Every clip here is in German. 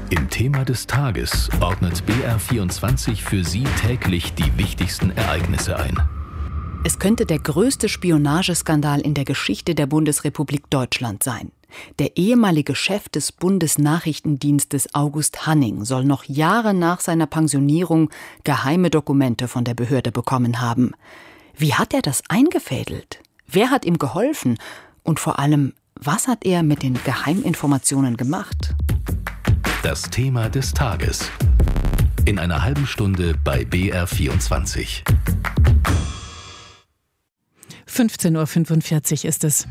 Im Thema des Tages ordnet BR24 für Sie täglich die wichtigsten Ereignisse ein. Es könnte der größte Spionageskandal in der Geschichte der Bundesrepublik Deutschland sein. Der ehemalige Chef des Bundesnachrichtendienstes August Hanning soll noch Jahre nach seiner Pensionierung geheime Dokumente von der Behörde bekommen haben. Wie hat er das eingefädelt? Wer hat ihm geholfen? Und vor allem, was hat er mit den Geheiminformationen gemacht? Das Thema des Tages. In einer halben Stunde bei BR24. 15:45 Uhr ist es.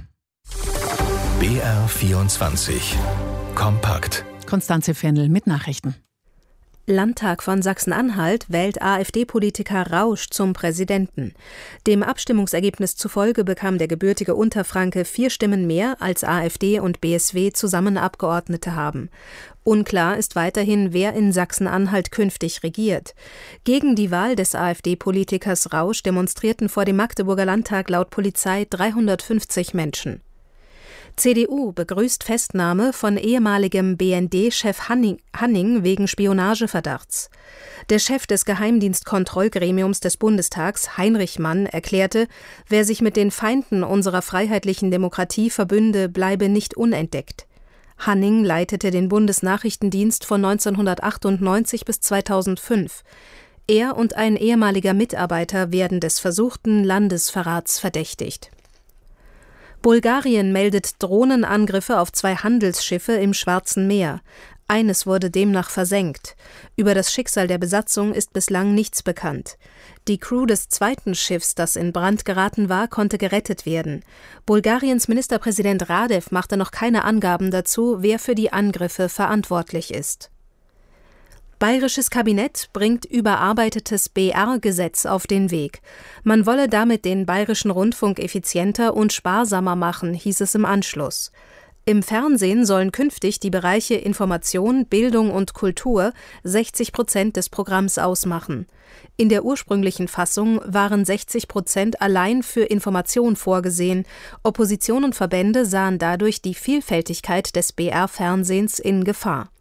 BR24. Kompakt. Konstanze Fendel mit Nachrichten. Landtag von Sachsen-Anhalt wählt AfD-Politiker Rausch zum Präsidenten. Dem Abstimmungsergebnis zufolge bekam der gebürtige Unterfranke 4 Stimmen mehr, als AfD und BSW zusammen Abgeordnete haben. Unklar ist weiterhin, wer in Sachsen-Anhalt künftig regiert. Gegen die Wahl des AfD-Politikers Rausch demonstrierten vor dem Magdeburger Landtag laut Polizei 350 Menschen. CDU begrüßt Festnahme von ehemaligem BND-Chef Hanning wegen Spionageverdachts. Der Chef des Geheimdienstkontrollgremiums des Bundestags, Heinrich Mann, erklärte, wer sich mit den Feinden unserer freiheitlichen Demokratie verbünde, bleibe nicht unentdeckt. Hanning leitete den Bundesnachrichtendienst von 1998 bis 2005. Er und ein ehemaliger Mitarbeiter werden des versuchten Landesverrats verdächtigt. Bulgarien meldet Drohnenangriffe auf 2 Handelsschiffe im Schwarzen Meer. Eines wurde demnach versenkt. Über das Schicksal der Besatzung ist bislang nichts bekannt. Die Crew des zweiten Schiffs, das in Brand geraten war, konnte gerettet werden. Bulgariens Ministerpräsident Radev machte noch keine Angaben dazu, wer für die Angriffe verantwortlich ist. Bayerisches Kabinett bringt überarbeitetes BR-Gesetz auf den Weg. Man wolle damit den bayerischen Rundfunk effizienter und sparsamer machen, hieß es im Anschluss. Im Fernsehen sollen künftig die Bereiche Information, Bildung und Kultur 60% des Programms ausmachen. In der ursprünglichen Fassung waren 60% allein für Information vorgesehen. Opposition und Verbände sahen dadurch die Vielfältigkeit des BR-Fernsehens in Gefahr.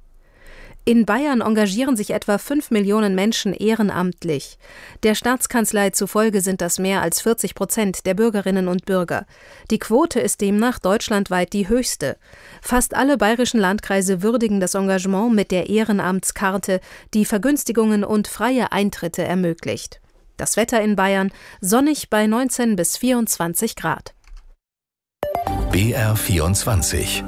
In Bayern engagieren sich etwa 5 Millionen Menschen ehrenamtlich. Der Staatskanzlei zufolge sind das mehr als 40% der Bürgerinnen und Bürger. Die Quote ist demnach deutschlandweit die höchste. Fast alle bayerischen Landkreise würdigen das Engagement mit der Ehrenamtskarte, die Vergünstigungen und freie Eintritte ermöglicht. Das Wetter in Bayern sonnig bei 19 bis 24 Grad. BR24.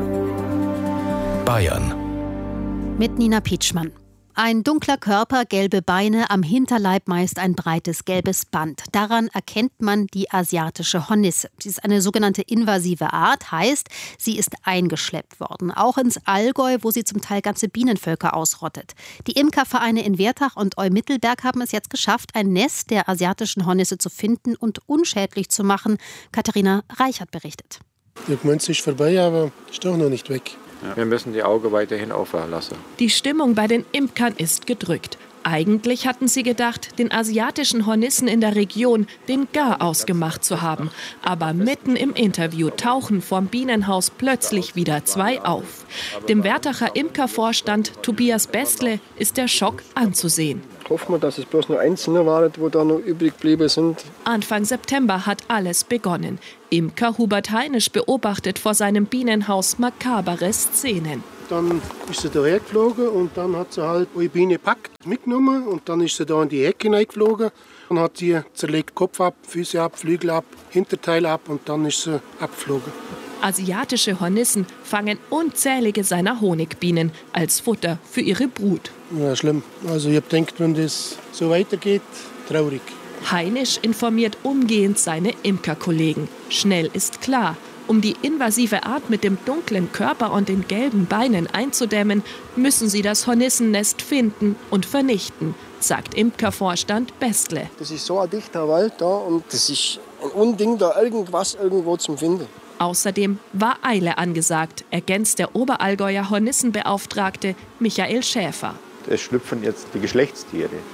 Bayern. Mit Nina Pietschmann. Ein dunkler Körper, gelbe Beine, am Hinterleib meist ein breites gelbes Band. Daran erkennt man die asiatische Hornisse. Sie ist eine sogenannte invasive Art, heißt, sie ist eingeschleppt worden. Auch ins Allgäu, wo sie zum Teil ganze Bienenvölker ausrottet. Die Imkervereine in Wertach und Eumittelberg haben es jetzt geschafft, ein Nest der asiatischen Hornisse zu finden und unschädlich zu machen. Katharina Reichert berichtet. Der Gemeinde ist vorbei, aber ist doch noch nicht weg. Ja. Wir müssen die Augen weiterhin offen lassen. Die Stimmung bei den Imkern ist gedrückt. Eigentlich hatten sie gedacht, den asiatischen Hornissen in der Region den Garaus gemacht zu haben. Aber mitten im Interview tauchen vom Bienenhaus plötzlich wieder 2 auf. Dem Wertacher Imkervorstand Tobias Bestle ist der Schock anzusehen. Hoffen wir, dass es bloß nur einzelne waren, die da noch übrig geblieben sind. Anfang September hat alles begonnen. Imker Hubert Heinisch beobachtet vor seinem Bienenhaus makabere Szenen. Dann ist sie daher geflogen und dann hat sie halt eine Biene gepackt, mitgenommen und dann ist sie da in die Hecke hineingeflogen. Dann hat sie zerlegt Kopf ab, Füße ab, Flügel ab, Hinterteil ab und dann ist sie abgeflogen. Asiatische Hornissen fangen unzählige seiner Honigbienen als Futter für ihre Brut. Ja, schlimm. Also ich habe gedacht, wenn das so weitergeht, traurig. Heinisch informiert umgehend seine Imkerkollegen. Schnell ist klar, um die invasive Art mit dem dunklen Körper und den gelben Beinen einzudämmen, müssen sie das Hornissennest finden und vernichten, sagt Imkervorstand Bestle. Das ist so ein dichter Wald da und das ist ein Unding, da irgendwo zum Finden. Außerdem war Eile angesagt, ergänzt der Oberallgäuer Hornissenbeauftragte Michael Schäfer. Es schlüpfen jetzt die Geschlechtstiere.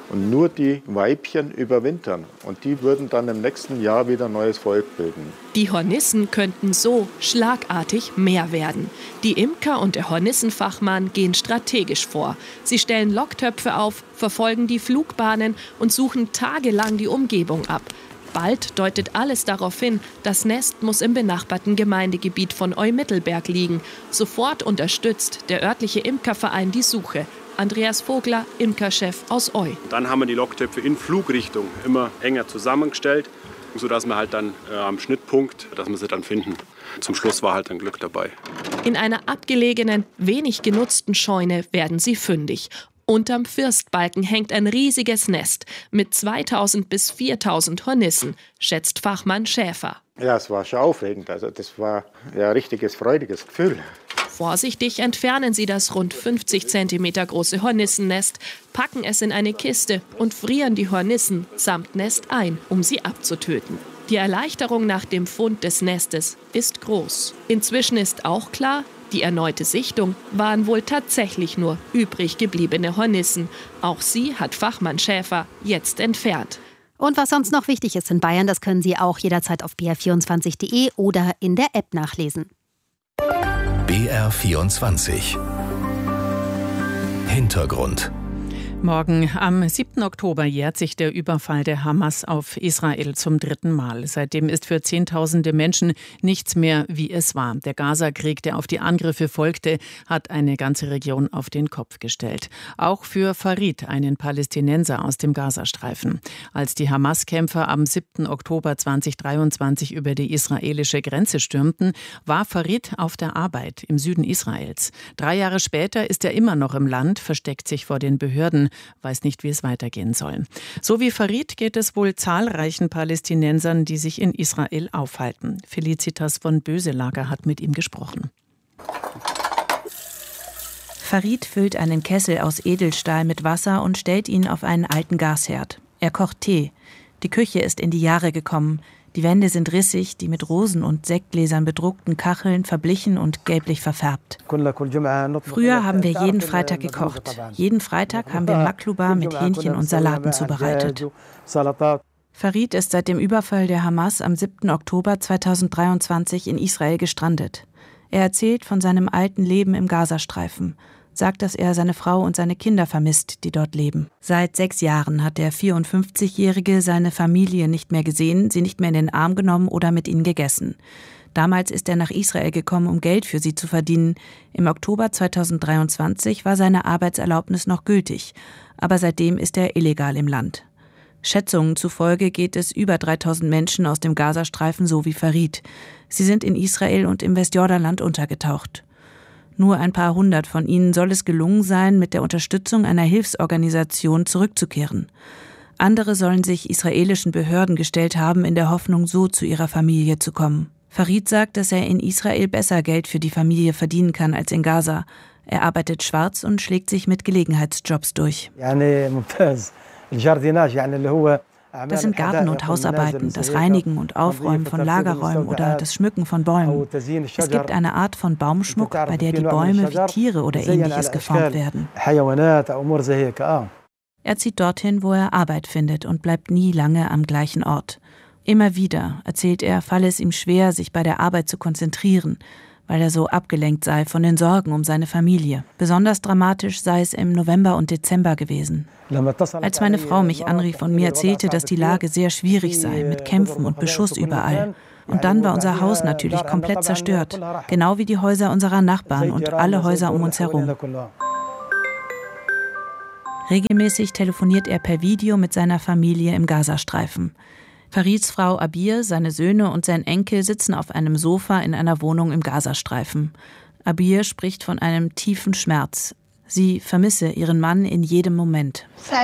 Und nur die Weibchen überwintern. Und die würden dann im nächsten Jahr wieder neues Volk bilden. Die Hornissen könnten so schlagartig mehr werden. Die Imker und der Hornissenfachmann gehen strategisch vor. Sie stellen Locktöpfe auf, verfolgen die Flugbahnen und suchen tagelang die Umgebung ab. Bald deutet alles darauf hin, das Nest muss im benachbarten Gemeindegebiet von Eumittelberg liegen. Sofort unterstützt der örtliche Imkerverein die Suche. Andreas Vogler, Imkerchef aus Eu. Dann haben wir die Locktöpfe in Flugrichtung immer enger zusammengestellt, sodass wir halt dann am Schnittpunkt, dass wir sie dann finden. Zum Schluss war halt ein Glück dabei. In einer abgelegenen, wenig genutzten Scheune werden sie fündig. Unterm Firstbalken hängt ein riesiges Nest mit 2000 bis 4000 Hornissen, schätzt Fachmann Schäfer. Ja, es war schon aufregend. Also das war ja ein richtiges, freudiges Gefühl. Vorsichtig entfernen sie das rund 50 cm große Hornissennest, packen es in eine Kiste und frieren die Hornissen samt Nest ein, um sie abzutöten. Die Erleichterung nach dem Fund des Nestes ist groß. Inzwischen ist auch klar, die erneute Sichtung waren wohl tatsächlich nur übrig gebliebene Hornissen. Auch sie hat Fachmann Schäfer jetzt entfernt. Und was sonst noch wichtig ist in Bayern, das können Sie auch jederzeit auf br24.de oder in der App nachlesen. BR24 Hintergrund. Morgen, am 7. Oktober, jährt sich der Überfall der Hamas auf Israel zum 3. Mal. Seitdem ist für Zehntausende Menschen nichts mehr, wie es war. Der Gaza-Krieg, der auf die Angriffe folgte, hat eine ganze Region auf den Kopf gestellt. Auch für Farid, einen Palästinenser aus dem Gazastreifen. Als die Hamas-Kämpfer am 7. Oktober 2023 über die israelische Grenze stürmten, war Farid auf der Arbeit im Süden Israels. 3 Jahre später ist er immer noch im Land, versteckt sich vor den Behörden, weiß nicht, wie es weitergehen soll. So wie Farid geht es wohl zahlreichen Palästinensern, die sich in Israel aufhalten. Felicitas von Böselager hat mit ihm gesprochen. Farid füllt einen Kessel aus Edelstahl mit Wasser und stellt ihn auf einen alten Gasherd. Er kocht Tee. Die Küche ist in die Jahre gekommen. Die Wände sind rissig, die mit Rosen und Sektgläsern bedruckten Kacheln verblichen und gelblich verfärbt. Früher haben wir jeden Freitag gekocht. Jeden Freitag haben wir Makluba mit Hähnchen und Salaten zubereitet. Farid ist seit dem Überfall der Hamas am 7. Oktober 2023 in Israel gestrandet. Er erzählt von seinem alten Leben im Gazastreifen. Sagt, dass er seine Frau und seine Kinder vermisst, die dort leben. Seit 6 Jahren hat der 54-Jährige seine Familie nicht mehr gesehen, sie nicht mehr in den Arm genommen oder mit ihnen gegessen. Damals ist er nach Israel gekommen, um Geld für sie zu verdienen. Im Oktober 2023 war seine Arbeitserlaubnis noch gültig, aber seitdem ist er illegal im Land. Schätzungen zufolge geht es über 3000 Menschen aus dem Gazastreifen so wie Farid. Sie sind in Israel und im Westjordanland untergetaucht. Nur ein paar hundert von ihnen soll es gelungen sein, mit der Unterstützung einer Hilfsorganisation zurückzukehren. Andere sollen sich israelischen Behörden gestellt haben, in der Hoffnung, so zu ihrer Familie zu kommen. Farid sagt, dass er in Israel besser Geld für die Familie verdienen kann als in Gaza. Er arbeitet schwarz und schlägt sich mit Gelegenheitsjobs durch. Das sind Garten- und Hausarbeiten, das Reinigen und Aufräumen von Lagerräumen oder das Schmücken von Bäumen. Es gibt eine Art von Baumschmuck, bei der die Bäume wie Tiere oder Ähnliches geformt werden. Er zieht dorthin, wo er Arbeit findet und bleibt nie lange am gleichen Ort. Immer wieder, erzählt er, falle es ihm schwer, sich bei der Arbeit zu konzentrieren, weil er so abgelenkt sei von den Sorgen um seine Familie. Besonders dramatisch sei es im November und Dezember gewesen. Als meine Frau mich anrief und mir erzählte, dass die Lage sehr schwierig sei, mit Kämpfen und Beschuss überall. Und dann war unser Haus natürlich komplett zerstört, genau wie die Häuser unserer Nachbarn und alle Häuser um uns herum. Regelmäßig telefoniert er per Video mit seiner Familie im Gazastreifen. Farids Frau Abir, seine Söhne und sein Enkel sitzen auf einem Sofa in einer Wohnung im Gazastreifen. Abir spricht von einem tiefen Schmerz. Sie vermisse ihren Mann in jedem Moment.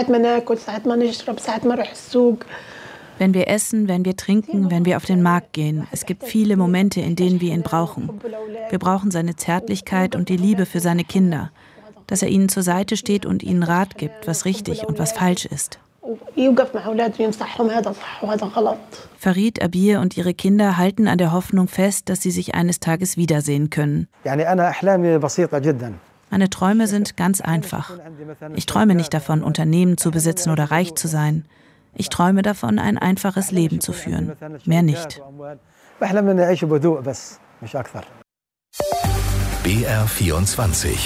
Wenn wir essen, wenn wir trinken, wenn wir auf den Markt gehen, es gibt viele Momente, in denen wir ihn brauchen. Wir brauchen seine Zärtlichkeit und die Liebe für seine Kinder. Dass er ihnen zur Seite steht und ihnen Rat gibt, was richtig und was falsch ist. Farid, Abir und ihre Kinder halten an der Hoffnung fest, dass sie sich eines Tages wiedersehen können. Meine Träume sind ganz einfach. Ich träume nicht davon, Unternehmen zu besitzen oder reich zu sein. Ich träume davon, ein einfaches Leben zu führen. Mehr nicht. BR24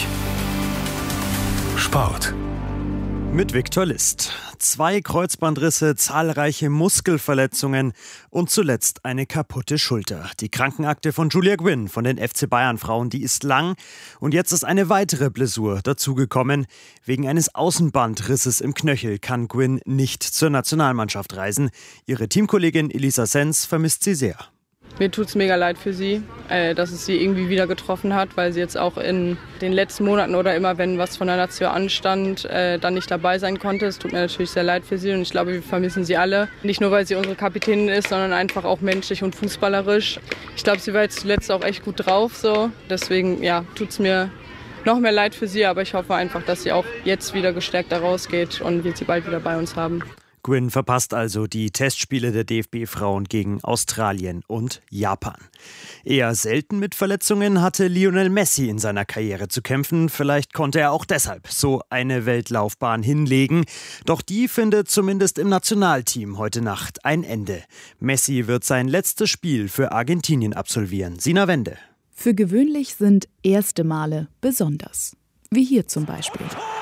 Sport. Mit Viktor List. 2 Kreuzbandrisse, zahlreiche Muskelverletzungen und zuletzt eine kaputte Schulter. Die Krankenakte von Julia Gwynn von den FC Bayern-Frauen, die ist lang. Und jetzt ist eine weitere Blessur dazugekommen. Wegen eines Außenbandrisses im Knöchel kann Gwynn nicht zur Nationalmannschaft reisen. Ihre Teamkollegin Elisa Sens vermisst sie sehr. Mir tut es mega leid für sie, dass es sie irgendwie wieder getroffen hat, weil sie jetzt auch in den letzten Monaten oder immer, wenn was von der Nation anstand, dann nicht dabei sein konnte. Es tut mir natürlich sehr leid für sie und ich glaube, wir vermissen sie alle. Nicht nur, weil sie unsere Kapitänin ist, sondern einfach auch menschlich und fußballerisch. Ich glaube, sie war jetzt zuletzt auch echt gut drauf. So. Deswegen tut es mir noch mehr leid für sie, aber ich hoffe einfach, dass sie auch jetzt wieder gestärkt da rausgeht und wir sie bald wieder bei uns haben. Gwynn verpasst also die Testspiele der DFB-Frauen gegen Australien und Japan. Eher selten mit Verletzungen hatte Lionel Messi in seiner Karriere zu kämpfen. Vielleicht konnte er auch deshalb so eine Weltlaufbahn hinlegen. Doch die findet zumindest im Nationalteam heute Nacht ein Ende. Messi wird sein letztes Spiel für Argentinien absolvieren. Sina Wende. Für gewöhnlich sind erste Male besonders. Wie hier zum Beispiel.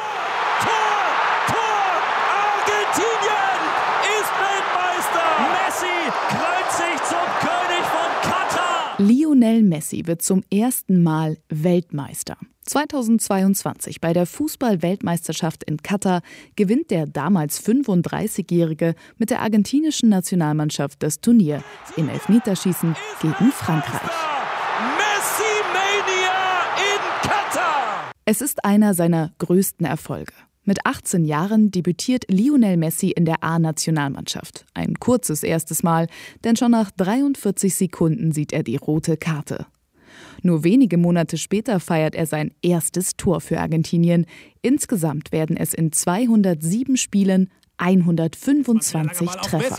Lionel Messi wird zum ersten Mal Weltmeister. 2022 bei der Fußball-Weltmeisterschaft in Katar gewinnt der damals 35-Jährige mit der argentinischen Nationalmannschaft das Turnier im Elfmeterschießen gegen Frankreich. Messi-Mania in Katar! Es ist einer seiner größten Erfolge. Mit 18 Jahren debütiert Lionel Messi in der A-Nationalmannschaft. Ein kurzes erstes Mal, denn schon nach 43 Sekunden sieht er die rote Karte. Nur wenige Monate später feiert er sein erstes Tor für Argentinien. Insgesamt werden es in 207 Spielen 125 Treffer.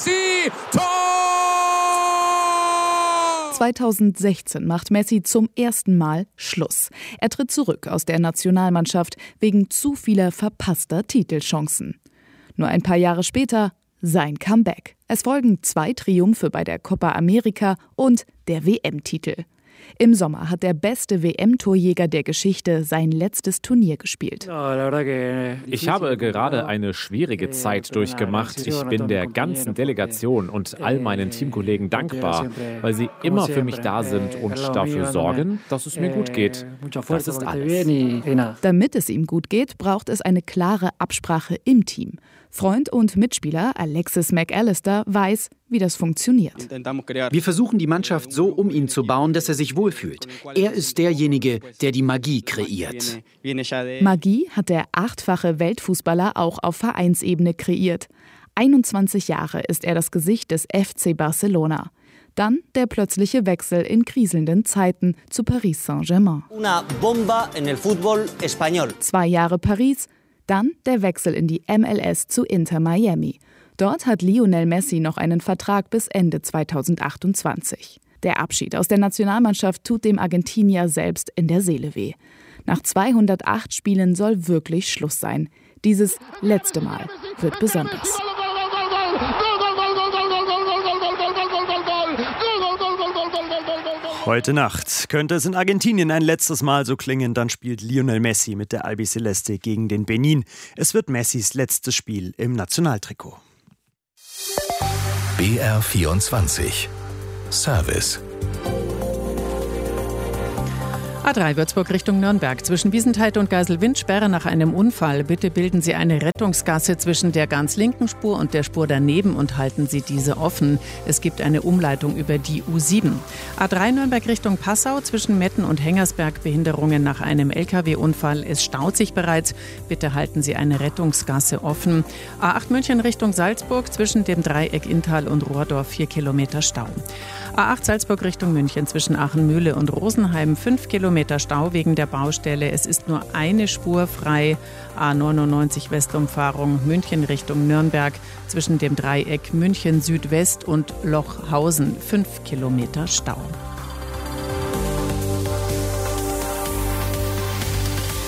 2016 macht Messi zum ersten Mal Schluss. Er tritt zurück aus der Nationalmannschaft wegen zu vieler verpasster Titelchancen. Nur ein paar Jahre später sein Comeback. Es folgen 2 Triumphe bei der Copa América und der WM-Titel. Im Sommer hat der beste WM-Torjäger der Geschichte sein letztes Turnier gespielt. Ich habe gerade eine schwierige Zeit durchgemacht. Ich bin der ganzen Delegation und all meinen Teamkollegen dankbar, weil sie immer für mich da sind und dafür sorgen, dass es mir gut geht. Das ist alles. Damit es ihm gut geht, braucht es eine klare Absprache im Team. Freund und Mitspieler Alexis McAllister weiß, wie das funktioniert. Wir versuchen, die Mannschaft so um ihn zu bauen, dass er sich wohlfühlt. Er ist derjenige, der die Magie kreiert. Magie hat der 8-fache Weltfußballer auch auf Vereinsebene kreiert. 21 Jahre ist er das Gesicht des FC Barcelona. Dann der plötzliche Wechsel in kriselnden Zeiten zu Paris Saint-Germain. 2 Jahre Paris, dann der Wechsel in die MLS zu Inter Miami. Dort hat Lionel Messi noch einen Vertrag bis Ende 2028. Der Abschied aus der Nationalmannschaft tut dem Argentinier selbst in der Seele weh. Nach 208 Spielen soll wirklich Schluss sein. Dieses letzte Mal wird besonders. Heute Nacht könnte es in Argentinien ein letztes Mal so klingen, dann spielt Lionel Messi mit der Albiceleste gegen den Benin. Es wird Messis letztes Spiel im Nationaltrikot. BR24 Service. A3 Würzburg Richtung Nürnberg. Zwischen Wiesenthal und Geiselwind Sperre nach einem Unfall. Bitte bilden Sie eine Rettungsgasse zwischen der ganz linken Spur und der Spur daneben und halten Sie diese offen. Es gibt eine Umleitung über die U7. A3 Nürnberg Richtung Passau. Zwischen Metten und Hengersberg Behinderungen nach einem LKW-Unfall. Es staut sich bereits. Bitte halten Sie eine Rettungsgasse offen. A8 München Richtung Salzburg. Zwischen dem Dreieck Inntal und Rohrdorf 4 Kilometer Stau. A8 Salzburg Richtung München. Zwischen Aachenmühle und Rosenheim 5 Kilometer Stau wegen der Baustelle. Es ist nur eine Spur frei. A99 Westumfahrung München Richtung Nürnberg. Zwischen dem Dreieck München Südwest und Lochhausen 5 Kilometer Stau.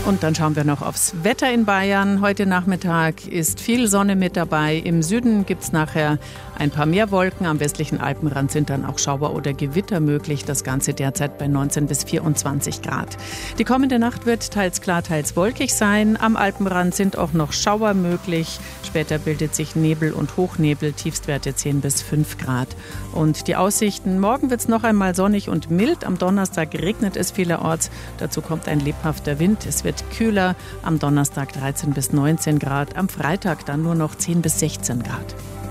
Und dann schauen wir noch aufs Wetter in Bayern. Heute Nachmittag ist viel Sonne mit dabei. Im Süden gibt es nachher ein paar mehr Wolken. Am westlichen Alpenrand sind dann auch Schauer oder Gewitter möglich. Das Ganze derzeit bei 19 bis 24 Grad. Die kommende Nacht wird teils klar, teils wolkig sein. Am Alpenrand sind auch noch Schauer möglich. Später bildet sich Nebel und Hochnebel, Tiefstwerte 10 bis 5 Grad. Und die Aussichten: Morgen wird es noch einmal sonnig und mild. Am Donnerstag regnet es vielerorts. Dazu kommt ein lebhafter Wind. Es wird kühler. Am Donnerstag 13 bis 19 Grad. Am Freitag dann nur noch 10 bis 16 Grad.